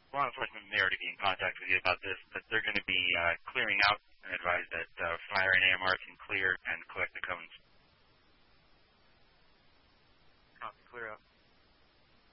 law enforcement may already be in contact with you about this, but they're going to be clearing out and advise that fire and AMR can clear and collect the cones. Copy, clear out.